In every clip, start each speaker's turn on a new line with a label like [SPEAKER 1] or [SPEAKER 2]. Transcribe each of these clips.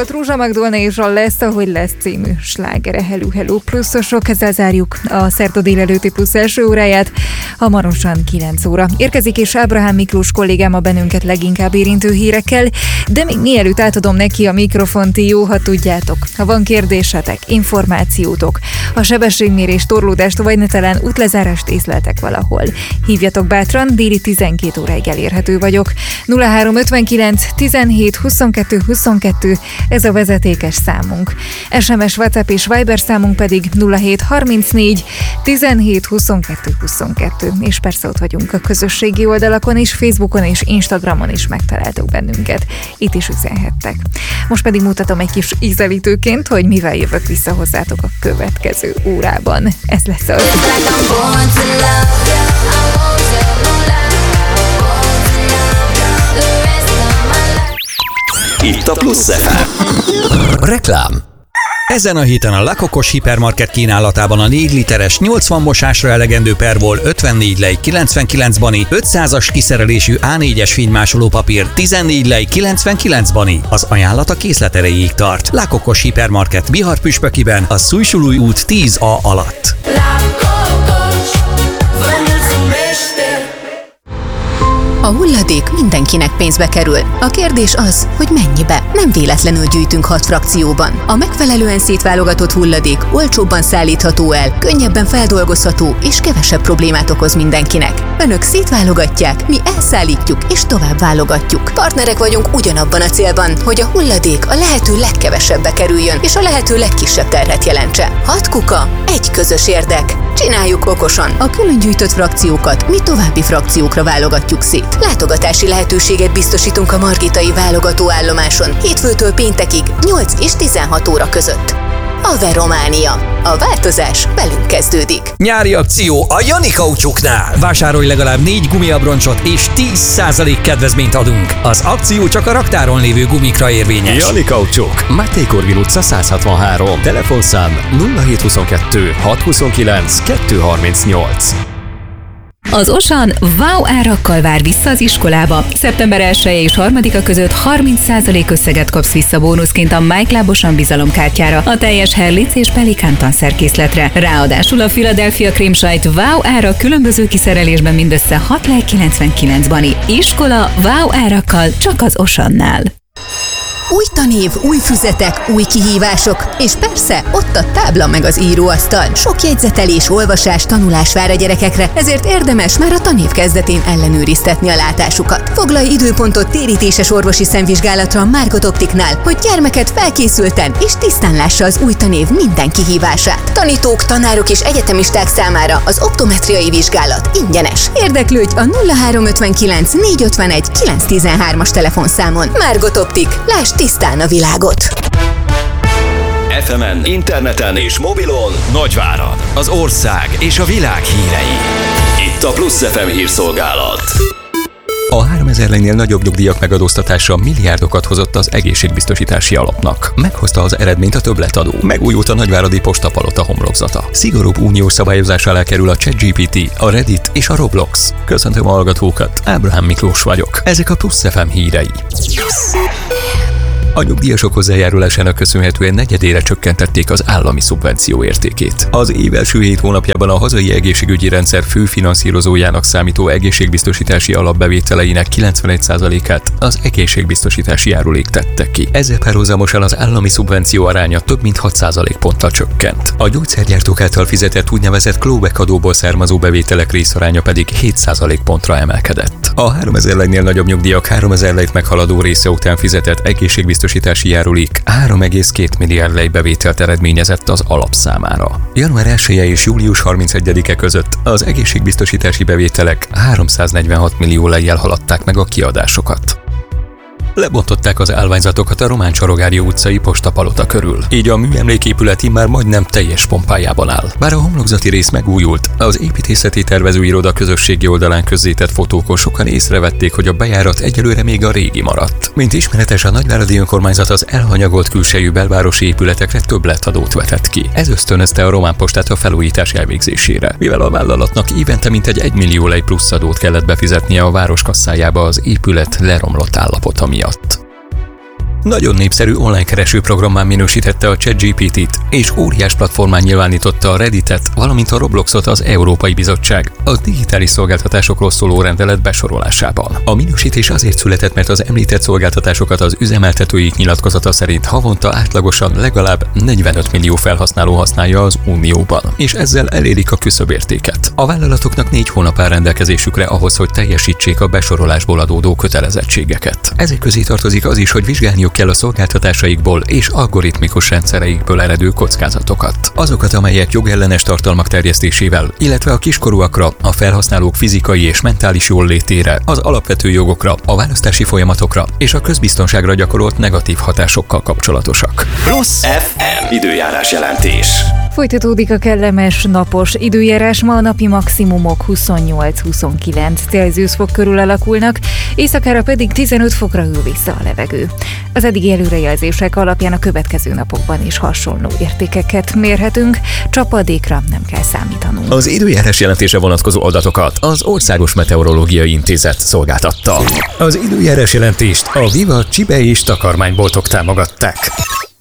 [SPEAKER 1] volt Rózsa Magdolna és a Lesz, ahogy lesz című slágere. Hello, hello, pluszosok, ezzel zárjuk a szerda délelőtti plusz első óráját. Hamarosan 9 óra. Érkezik és Ábrahám Miklós kollégám a bennünket leginkább érintő hírekkel, de még mielőtt átadom neki a mikrofont, jó, ha tudjátok. Ha van kérdésetek, információtok, a sebességmérés, torlódást vagy netelen útlezárást észleltek valahol, hívjatok bátran, déli 12 óráig elérhető vagyok. 0359 17 22 22, ez a vezetékes számunk. SMS, WhatsApp és Viber számunk pedig 0734 17 22 22. És persze ott vagyunk a közösségi oldalakon is, Facebookon és Instagramon is megtaláltok bennünket. Itt is üzenhettek. Most pedig mutatom egy kis ízelítőként, hogy mivel jövök vissza hozzátok a következő órában. Ez lesz az.
[SPEAKER 2] Itt a Plusz FM. Reklám. Ezen a héten a Lakokos Hipermarket kínálatában a 4 literes 80 mosásra elegendő perból 54 lej 99 bani, 500-as kiszerelésű A4-es fénymásoló papír 14 lej 99 bani. Az ajánlat a készlet erejéig tart. Lakokos Hipermarket Bihar-Püspökiben, a Szújsulúj út 10A alatt.
[SPEAKER 3] A hulladék mindenkinek pénzbe kerül. A kérdés az, hogy mennyibe. Nem véletlenül gyűjtünk 6 frakcióban. A megfelelően szétválogatott hulladék olcsóbban szállítható el, könnyebben feldolgozható és kevesebb problémát okoz mindenkinek. Önök szétválogatják, mi elszállítjuk és tovább válogatjuk. Partnerek vagyunk ugyanabban a célban, hogy a hulladék a lehető legkevesebbe kerüljön és a lehető legkisebb terhet jelentse. 6 kuka, egy közös érdek. Csináljuk okosan. A külön gyűjtött frakciókat mi további frakciókra válogatjuk szét. Látogatási lehetőséget biztosítunk a margitai válogatóállomáson hétfőtől péntekig 8 és 16 óra között. Ave Románia. A változás velünk kezdődik.
[SPEAKER 2] Nyári akció a Jani Kaucsuknál. Vásárolj legalább 4 gumiabroncsot és 10% kedvezményt adunk. Az akció csak a raktáron lévő gumikra érvényes.
[SPEAKER 4] Jani Kaucsuk, Máté Korvin utca 163. Telefonszám 0722 629 238.
[SPEAKER 5] Az Osan wow árakkal vár vissza az iskolába. Szeptember 1-e és 3-a között 30% összeget kapsz vissza bónuszként a MyClub Osan bizalomkártyára, a teljes Herlitz és Pelikán tanszerkészletre. Ráadásul a Philadelphia krémsajt wow ára különböző kiszerelésben mindössze 6 lej 99 bani. Iskola wow árakkal csak az Osannál.
[SPEAKER 3] Új tanév, új füzetek, új kihívások, és persze ott a tábla meg az íróasztal. Sok jegyzetelés, olvasás, tanulás vár a gyerekekre, ezért érdemes már a tanév kezdetén ellenőriztetni a látásukat. Foglalj időpontot térítéses orvosi szemvizsgálatra a Margot Optiknál, hogy gyermeket felkészülten és tisztán lássa az új tanév minden kihívását. Tanítók, tanárok és egyetemisták számára az optometriai vizsgálat ingyenes. Érdeklődj a 0359 451 913-as telefonszámon. Margot Optik, lásd tisztán a világot!
[SPEAKER 2] FM-en, interneten és mobilon Nagyvárad, az ország és a világ hírei. Itt a Plusz FM hírszolgálat.
[SPEAKER 4] A 3000 lejnél nagyobb nyugdíjak megadóztatása milliárdokat hozott az egészségbiztosítási alapnak. Meghozta az eredményt a többletadó. Megújult a nagyváradi postapalota homlokzata. Szigorúbb uniós szabályozás alá kerül a ChatGPT, a Reddit és a Roblox. Köszöntöm a hallgatókat, Ábrahám Miklós vagyok. Ezek a Plusz FM hírei. A nyugdíjasok hozzájárulásának köszönhetően negyedére csökkentették az állami szubvenció értékét. Az év első 7 hónapjában a hazai egészségügyi rendszer fő finanszírozójának számító egészségbiztosítási alapbevételeinek 91%-át az egészségbiztosítási járulék tette ki. Ezzel párhuzamosan az állami szubvenció aránya több mint 6% ponttal csökkent. A gyógyszergyártók által fizetett úgynevezett clawback adóból származó bevételek részaránya pedig 7% pontra emelkedett. A 3000 lejnél nagyobb nyugdíjak 3000 lejt meghaladó része után fizetett egészségbiztosítási járulék 3,2 milliárd lej bevételt eredményezett az alap számára. Január 1-e és július 31-e között az egészségbiztosítási bevételek 346 millió lejjel haladták meg a kiadásokat. Lebontották az állványzatokat a Román Csarogári utcai postapalota körül. Így a műemléképület immár majdnem teljes pompájában áll. Bár a homlokzati rész megújult, az építészeti tervezőiroda közösségi oldalán közzétett fotókon sokan észrevették, hogy a bejárat egyelőre még a régi maradt. Mint ismeretes, a nagyváradi önkormányzat az elhanyagolt külsejű belvárosi épületekre többletadót vetett ki. Ez ösztönözte a Román Postát a felújítás elvégzésére, mivel a vállalatnak évente mintegy 1 millió lej plusz adót kellett befizetnie a város kasszájába az épület leromlott állapota miatt. Nagyon népszerű online keresőprogrammá minősítette a ChatGPT-t, és óriás platformán nyilvánította a Redditet, valamint a Robloxot az Európai Bizottság a digitális szolgáltatásokról szóló rendelet besorolásában. A minősítés azért született, mert az említett szolgáltatásokat az üzemeltetőik nyilatkozata szerint havonta átlagosan legalább 45 millió felhasználó használja az Unióban, és ezzel elérik a küszöbértéket. A vállalatoknak 4 hónap áll rendelkezésükre ahhoz, hogy teljesítsék a besorolásból adódó kötelezettségeket. Ezek közé tartozik az is, hogy vizsgálniuk kell a szolgáltatásaikból és algoritmikus rendszereikből eredő kockázatokat. Azokat, amelyek jogellenes tartalmak terjesztésével, illetve a kiskorúakra, a felhasználók fizikai és mentális jólétére, az alapvető jogokra, a választási folyamatokra és a közbiztonságra gyakorolt negatív hatásokkal kapcsolatosak.
[SPEAKER 6] Plusz FM időjárás jelentés.
[SPEAKER 1] Folytatódik a kellemes napos időjárás, ma a napi maximumok 28-29 Celsius fok körül alakulnak, éjszakára pedig 15 fokra hűl vissza a levegő. Az eddigi előrejelzések alapján a következő napokban is hasonló értékeket mérhetünk, csapadékra nem kell számítanunk.
[SPEAKER 6] Az időjárás jelentése vonatkozó adatokat az Országos Meteorológiai Intézet szolgáltatta. Az időjárás jelentést a Viva Csibe és takarmányboltok támogatták.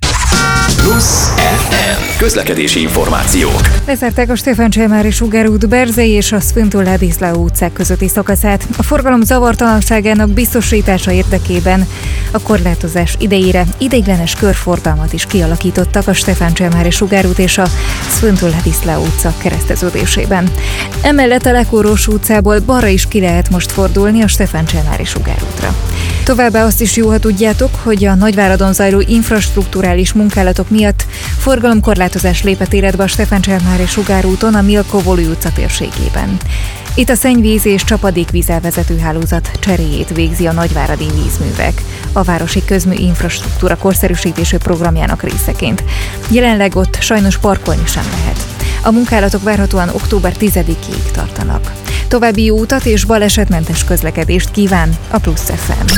[SPEAKER 6] Plusz FM közlekedési információk.
[SPEAKER 1] Lezárták a Stefán Cselmári sugárút Berzei és a Sfântul-Ladislao utcák közötti szakaszát. A forgalom zavartalanságának biztosítása érdekében a korlátozás idejére ideiglenes körfordalmat is kialakítottak a Stefán Cselmári sugárút és a Sfântul-Ladislao utca kereszteződésében. Emellett a Lekóros utcából balra is ki lehet most fordulni a Stefán Cselmári sugárútra. Továbbá azt is jó, ha tudjátok, hogy a Nagyváradon zajló infrastrukturális munkálatok miatt forgalomkorlátozás lépett életbe a Stefán Cselmári sugárúton a Milko-Volui utca térségében. Itt a szennyvíz és csapadékvíz elvezető hálózat cseréjét végzi a nagyváradi vízművek, a városi közmű infrastruktúra korszerűsítési programjának részeként. Jelenleg ott sajnos parkolni sem lehet. A munkálatok várhatóan október 10-ig tartanak. További jó utat és balesetmentes közlekedést kíván a Plusz FM.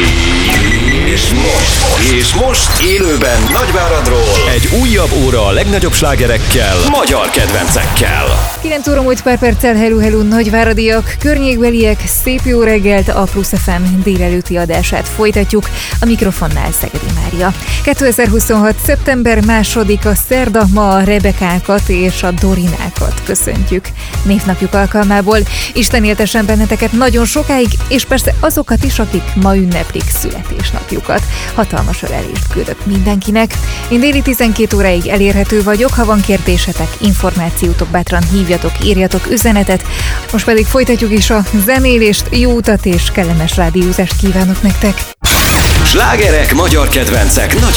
[SPEAKER 6] És most élőben Nagyváradról egy újabb óra a legnagyobb slágerekkel, magyar kedvencekkel.
[SPEAKER 1] 9 óra múlt pár perccel, hello nagyváradiak, környékbeliek, szép jó reggelt, a Plusz FM délelőtti adását folytatjuk, a mikrofonnál Szegedi Mária. 2026. szeptember 2-a szerda, ma a Rebekákat és a Dorinákat köszöntjük névnapjuk alkalmából. Isten éltessen benneteket nagyon sokáig, és persze azokat is, akik ma ünneplik születésnapjukat. Hatalmas ölelést küldök mindenkinek. Én déli 12 óráig elérhető vagyok, ha van kérdésetek, információtok, bátran hívjatok, írjatok üzenetet. Most pedig folytatjuk is a zenélést, jó utat és kellemes rádiózást kívánok nektek.
[SPEAKER 6] Slágerek, magyar kedvencek, nagy